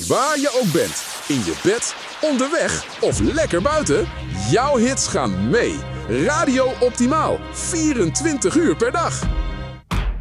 Waar je ook bent, in je bed, onderweg of lekker buiten, jouw hits gaan mee. Radio Optimaal, 24 uur per dag.